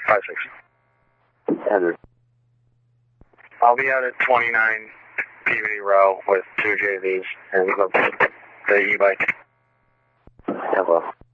56. Heather. I'll be out at 29 Peabody Row with 2 JVs and the e-bike. Hello.